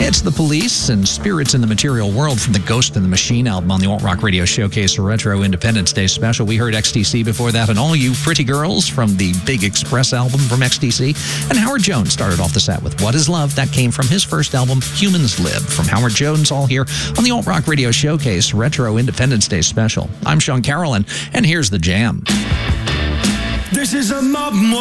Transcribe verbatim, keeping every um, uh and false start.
It's The Police and Spirits in the Material World from the Ghost in the Machine album on the Alt Rock Radio Showcase Retro Independence Day Special. We heard X T C before that, and All You Pretty Girls from the Big Express album from X T C. And Howard Jones started off the set with What Is Love? That came from his first album, Humans Live, from Howard Jones, all here on the Alt Rock Radio Showcase Retro Independence Day Special. I'm Sean Carolyn, and here's the jam. This is a mob